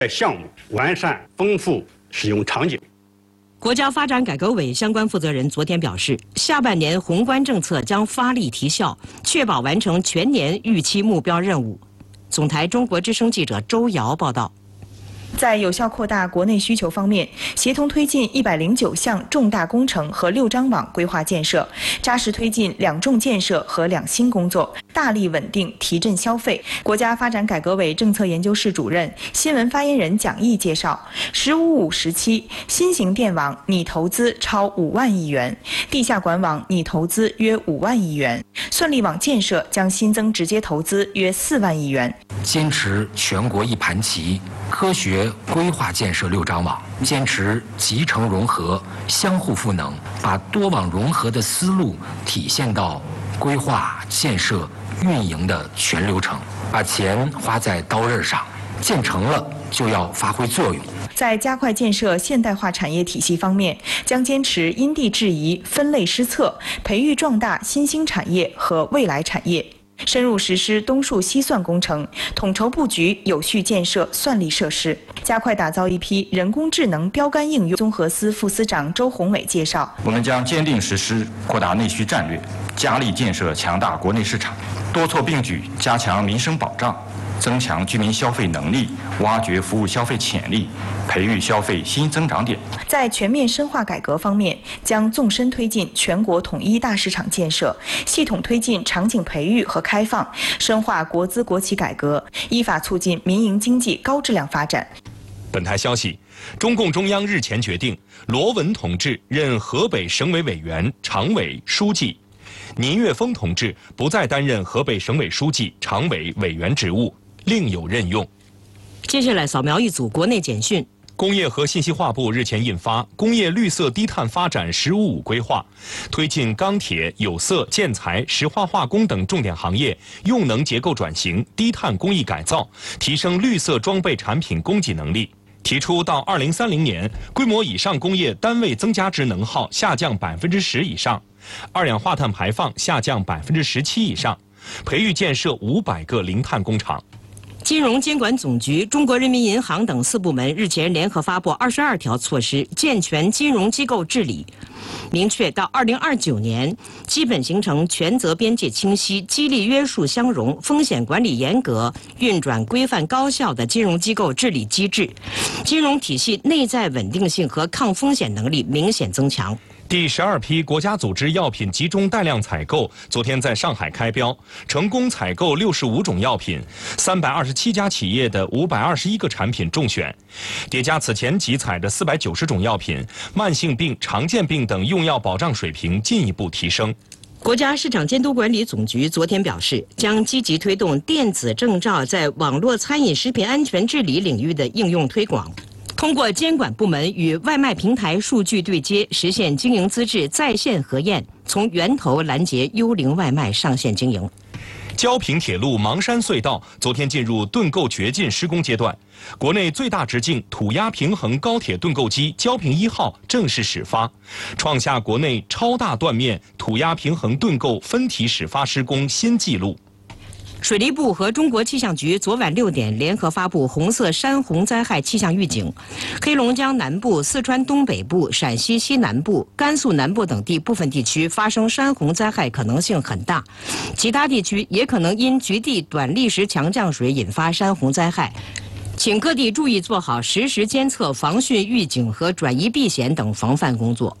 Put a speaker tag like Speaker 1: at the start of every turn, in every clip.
Speaker 1: 项目完善丰富使用场景。
Speaker 2: 国家发展改革委相关负责人昨天表示，下半年宏观政策将发力提效，确保完成全年预期目标任务。总台中国之声记者周瑶报道。
Speaker 3: 在有效扩大国内需求方面，协同推进109项重大工程和6张网规划建设，扎实推进2重建设和2新工作，大力稳定提振消费。国家发展改革委政策研究室主任、新闻发言人蒋毅介绍，“15-5”时期，新型电网拟投资超5万亿元，地下管网拟投资约5万亿元，算力网建设将新增直接投资约4万亿元。
Speaker 4: 坚持全国一盘棋，科学规划建设6张网，坚持集成融合、相互赋能，把多网融合的思路体现到规划、建设、运营的全流程，把钱花在刀刃上，建成了就要发挥作用。
Speaker 3: 在加快建设现代化产业体系方面，将坚持因地制宜、分类施策，培育壮大新兴产业和未来产业。深入实施东数西算工程，统筹布局有序建设算力设施，加快打造一批人工智能标杆应用。综合司副司长周宏伟介绍，
Speaker 5: 我们将坚定实施扩大内需战略，加力建设强大国内市场，多措并举加强民生保障，增强居民消费能力，挖掘服务消费潜力，培育消费新增长点。
Speaker 3: 在全面深化改革方面，将纵深推进全国统一大市场建设，系统推进场景培育和开放，深化国资国企改革，依法促进民营经济高质量发展。
Speaker 6: 本台消息，中共中央日前决定，罗文同志任河北省委委员、常委、书记，倪岳峰同志不再担任河北省委书记、常委、委员职务，另有任用。
Speaker 2: 接下来扫描一组国内简讯。
Speaker 6: 工业和信息化部日前印发《工业绿色低碳发展“15-5”规划》，推进钢铁、有色、建材、石化化工等重点行业用能结构转型、低碳工艺改造，提升绿色装备产品供给能力。提出到2030年，规模以上工业单位增加值能耗下降10%以上，二氧化碳排放下降17%以上，培育建设500个零碳工厂。
Speaker 2: 金融监管总局、中国人民银行等4部门日前联合发布22条措施，健全金融机构治理，明确到2029年，基本形成权责边界清晰、激励约束相容、风险管理严格、运转规范高效的金融机构治理机制，金融体系内在稳定性和抗风险能力明显增强。
Speaker 6: 第12批国家组织药品集中带量采购昨天在上海开标，成功采购65种药品，327家企业的521个产品中选，叠加此前集采的490种药品，慢性病、常见病等用药保障水平进一步提升。
Speaker 2: 国家市场监督管理总局昨天表示，将积极推动电子证照在网络餐饮食品安全治理领域的应用推广。通过监管部门与外卖平台数据对接，实现经营资质在线核验，从源头拦截幽灵外卖上线经营。
Speaker 6: 胶平铁路芒山隧道昨天进入盾构掘进施工阶段，国内最大直径土压平衡高铁盾构机胶平1号正式始发，创下国内超大断面土压平衡盾构分体始发施工新纪录。
Speaker 2: 水利部和中国气象局昨晚6点联合发布红色山洪灾害气象预警，黑龙江南部、四川东北部、陕西西南部、甘肃南部等地部分地区发生山洪灾害可能性很大，其他地区也可能因局地短历时强降水引发山洪灾害，请各地注意做好实时监测、防汛预警和转移避险等防范工作。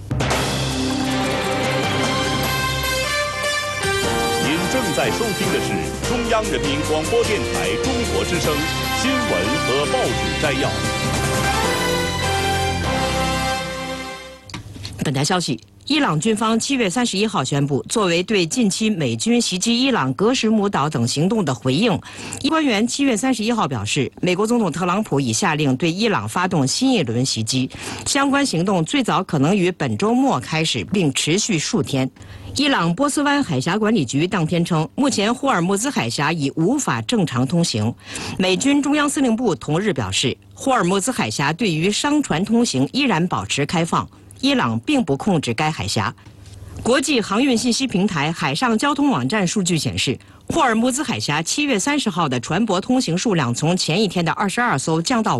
Speaker 7: 正在收听的是中央人民广播电台中国之声新闻和报纸摘要。
Speaker 2: 本台消息，伊朗军方7月31号宣布，作为对近期美军袭击伊朗格什姆岛等行动的回应，官员7月31号表示，美国总统特朗普已下令对伊朗发动新一轮袭击，相关行动最早可能于本周末开始，并持续数天。伊朗波斯湾海峡管理局当天称，目前霍尔木兹海峡已无法正常通行。美军中央司令部同日表示，霍尔木兹海峡对于商船通行依然保持开放，伊朗并不控制该海峡。 国际航运信息平台海上交通网站数据显示，霍尔木兹海峡7月30号的船舶通行数量从前一天的22艘降到